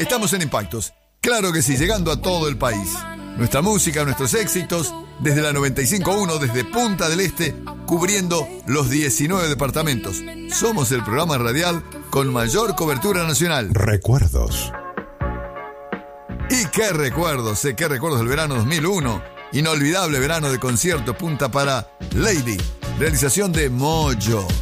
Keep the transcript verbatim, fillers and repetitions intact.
Estamos en Impactos. Claro que sí, llegando a todo el país. Nuestra música, nuestros éxitos, desde la noventa y cinco punto uno, desde Punta del Este, cubriendo los diecinueve departamentos. Somos el programa radial con mayor cobertura nacional. Recuerdos. Y qué recuerdos, eh, qué recuerdos del verano dos mil uno. Inolvidable verano de concierto punta para Lady. Realización de Mojo.